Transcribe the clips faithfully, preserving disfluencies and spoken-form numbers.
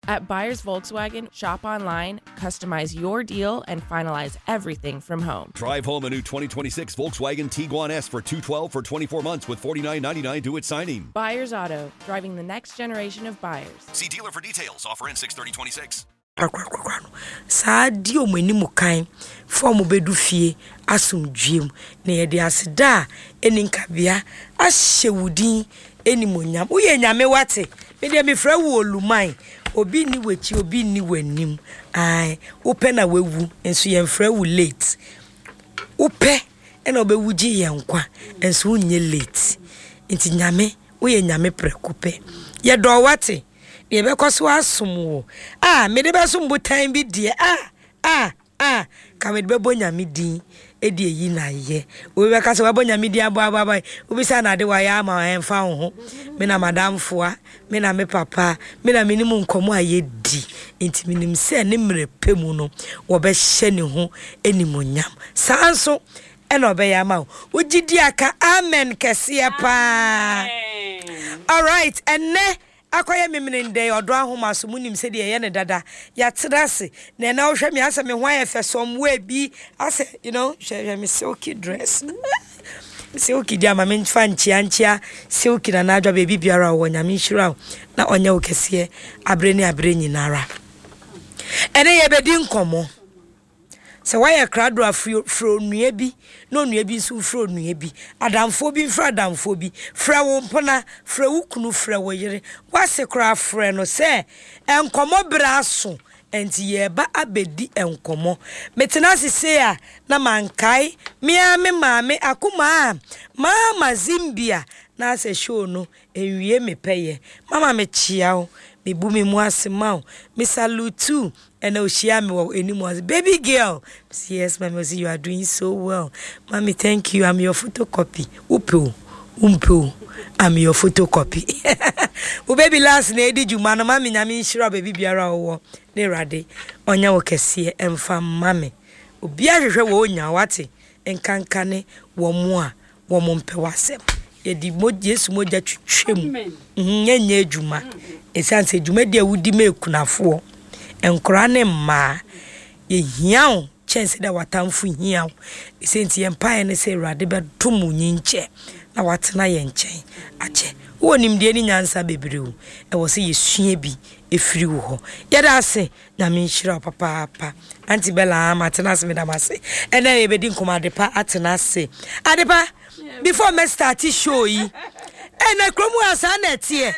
At Buyers Volkswagen, shop online, customize your deal, and finalize everything from home. Drive home a new twenty twenty-six Volkswagen Tiguan S for two hundred twelve for twenty-four months with forty-nine ninety-nine due at signing. Buyers Auto, driving the next generation of buyers. See dealer for details. Offer in six thirty twenty-six. Sa di o mani mu kan form bedu fie asomdwem na ye de aseda eninkabia ahyewudin enimonyam wo ye nyame wate me de me fra wo oluman obi ni wechi obi ni wanim ai wo pe na wewu enso ye mfra wo late wo pe ena obewu gi ye nkwa enso unye late nti nyame wo ye nyame prekupe ye do wate ye be kwaso asomo ah me de be so mbutan bi die ah ah ah ka me de be bonyame din e die yi na ye we be kwaso bonyame din abo abo abo obi sa na de wa ya ma enfa ho me na madam foa me na me papa me na minimu nkomo aye di enti minim se ne mre pemu no wo be hye ne ho enimonyam sanso e no be ya ma wo gidi aka amen kese pa all right and ne akoye memnende odo ahoma so munim se de ye ne dada ya trase na na ohwe me ase me ho ayefe somwe bi ase you know she me silky dress silky dia ma me nfa nchia nchia silky na na adwa baby biara wo nyame nhira na onye wo kese abre ni abre nyinara ene ye bedi nkomo se why crowd afro fro nua bi no nua bi so fro nua bi adamfo bi fra adamfo bi fra wo mpona fra wukunu fra wo yire wase kra fra no se enkomo braso enti ye ba abedi enkomo metena sese a na mankai mia me maame akuma mama zimbia na se show no enwie me peye mama me chiao me bu me mu asema me salute and oh she am anymore baby girl yes mommy you are doing so well mommy thank you I'm your photocopy upo umpo I'm your photocopy o baby last na edi juma no mommy nyame nhira baby biara wo ne rade onya wo kese emfa mame obi ahwehwe wo nya wate enkankane wo mo a wo mo mpe wasem yedi mo Yesu mo ja twetwem nyenye juma esanse juma de awudi me kunafo enkora ne ma ye hiawo chance da watamfu hiawo isenti empire ne se rade be tomu nyinche na watena ye nchen ache wonim de ni nyansa bebreu e wo se yesua bi efiri wo ho yeda ase na me nhira papa papa anti bella matena se me da mase ena ye bedi nkomade pa atena ase adepa before me start show yi ena kromu asa na tie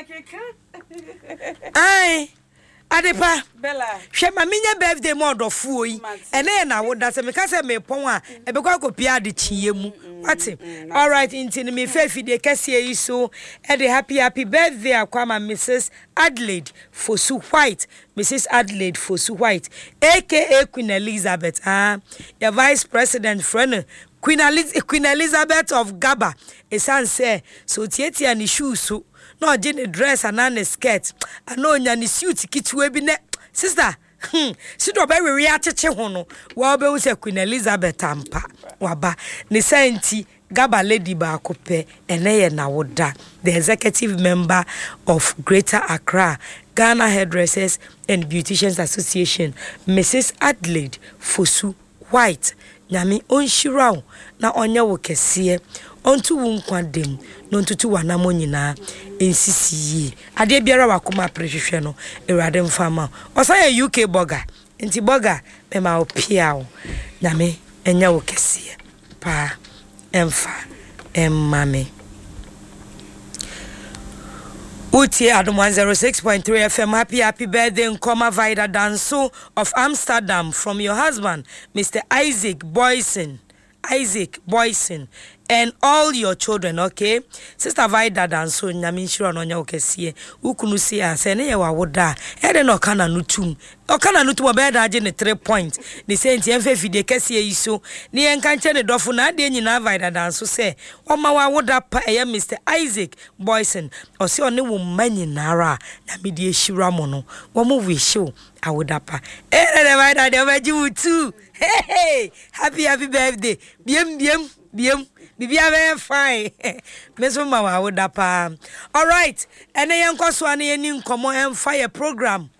ai adepa bella hwe ma menya birthday mo odofuo yi ene na woda se me ka se me pon a e be kwa kopia de chiye mu wati all right intini me fefi de kase yi so e de happy happy birthday akwa ma Missus Adelaide Fosu White Missus Adelaide Fosu White aka Queen Elizabeth ah your vice president friend Queen Elizabeth Queen Elizabeth of Gaba esan say so tietia ni shoes so no je dress and an skirt ano nya ni suit kitwe bi ne sister hmm si do be we acheche ho no wa be wo se Queen Elizabeth ampa waba ni senti Gaba lady ba kope ene ye na woda the executive member of Greater Accra Ghana Hairdressers and Beauticians Association Missus Adelaide Fosu White nyame onhirawo na onye wo kese ontu wu nkwadem no ntutu wanamo nyina ensisi yi ade biara wakoma prehwehwe no ewrade mfama osa ye U K burger enti burger me ma opiawo nyame enya wo kese pa emfa emmame Uti Adam one oh six point three F M. Happy, happy birthday, Nkoma Vida Danso of Amsterdam from your husband, Mister Isaac Boyson. Isaac Boyson. And all your children, okay? Sister Vida Danso, Nyaminshiro no nya okesie. Ukunu si ase ne ye wa woda. Ede no kana nutum. O kana nutum obeda age ne three points. Ni senti emfe fide kesie iso. Ni enka nche ne dofo na ade nyina Vida Danso se. O ma wa woda pa eye Mister Isaac Boyson. O se one wo manyi nara na me die hira mo no. Wo mo wish o awoda pa. Eh ne Vida de obaji wutu. Hey hey. Happy happy birthday. Biem biem biem. Bibia very fine. Meso mama woda pa. All right. Ene yen kwaso ane yen nkomo en fire program.